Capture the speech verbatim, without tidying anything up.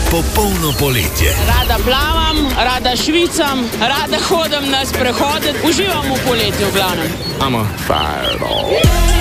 popolno poletje. Rada plavam, rada švicam, rada hodim na sprehode, uživam v poletju v glavnem. Amo.